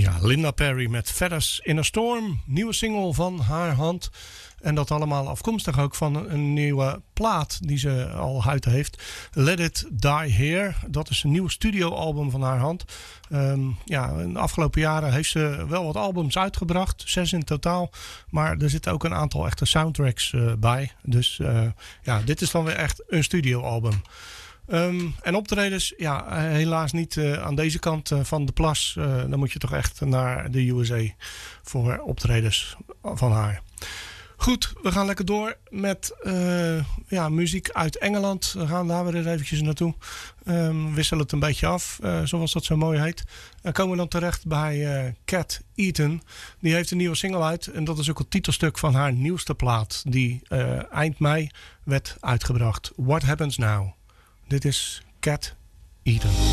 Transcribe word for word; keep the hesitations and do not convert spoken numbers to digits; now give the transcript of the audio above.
Ja, Linda Perry met Feathers in a Storm. Nieuwe single van haar hand. En dat allemaal afkomstig ook van een nieuwe plaat die ze al uit heeft. Let It Die Here. Dat is een nieuw studioalbum van haar hand. Um, ja, in de afgelopen jaren heeft ze wel wat albums uitgebracht. Zes in totaal. Maar er zitten ook een aantal echte soundtracks uh, bij. Dus uh, ja, dit is dan weer echt een studioalbum. Um, en optredens, ja, helaas niet uh, aan deze kant uh, van de plas. Uh, dan moet je toch echt naar de U S A voor optredens van haar. Goed, we gaan lekker door met uh, ja, muziek uit Engeland. We gaan daar weer eventjes naartoe. Um, wisselen het een beetje af, uh, zoals dat zo mooi heet. En komen we dan terecht bij uh, Cat Eaton. Die heeft een nieuwe single uit. En dat is ook het titelstuk van haar nieuwste plaat. Die uh, eind mei werd uitgebracht. What Happens Now? Dit is Cat Eaton.